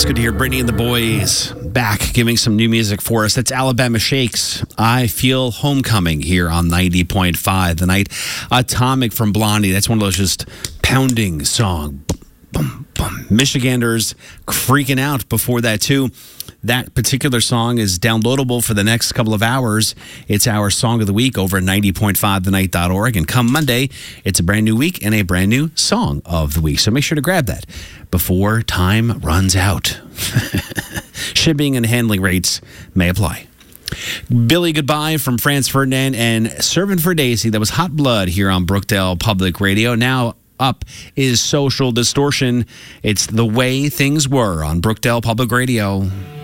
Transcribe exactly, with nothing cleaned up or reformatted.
good to hear Brittany and the boys back giving some new music for us. That's Alabama Shakes. I Feel Homecoming here on ninety point five. The night Atomic from Blondie. That's one of those just pounding song. Boom, boom. Michiganders freaking out before that too. That particular song is downloadable for the next couple of hours. It's our song of the week over at ninety point five the night dot org. And come Monday, it's a brand new week and a brand new song of the week. So make sure to grab that before time runs out. Shipping and handling rates may apply. Billy Goodbye from Franz Ferdinand and Serving for Daisy. That was Hot Blood here on Brookdale Public Radio. Now up is Social Distortion. It's The Way Things Were on Brookdale Public Radio.